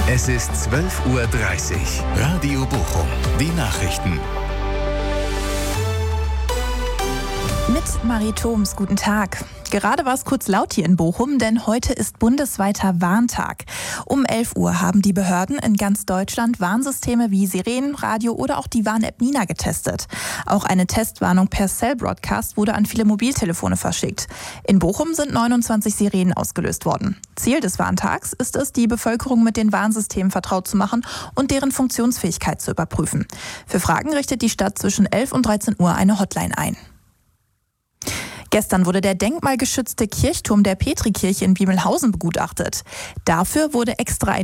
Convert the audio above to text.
Es ist 12:30 Uhr. Radio Bochum. Die Nachrichten. Mit Marie Thoms, guten Tag. Gerade war es kurz laut hier in Bochum, denn heute ist bundesweiter Warntag. Um 11 Uhr haben die Behörden in ganz Deutschland Warnsysteme wie Sirenen, Radio oder auch die Warn-App Nina getestet. Auch eine Testwarnung per Cell-Broadcast wurde an viele Mobiltelefone verschickt. In Bochum sind 29 Sirenen ausgelöst worden. Ziel des Warntags ist es, die Bevölkerung mit den Warnsystemen vertraut zu machen und deren Funktionsfähigkeit zu überprüfen. Für Fragen richtet die Stadt zwischen 11 und 13 Uhr eine Hotline ein. Gestern wurde der denkmalgeschützte Kirchturm der Petrikirche in Wiemelhausen begutachtet. Dafür wurde extra ein